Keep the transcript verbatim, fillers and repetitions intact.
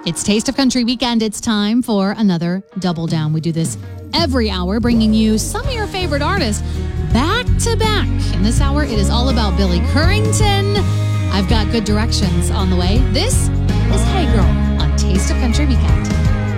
It's Taste of Country Weekend. It's time for another Double Down. We do this every hour, bringing you some of your favorite artists back to back. In this hour, it is all about Billy Currington. I've got good directions on the way. This is Hey Girl on Taste of Country Weekend.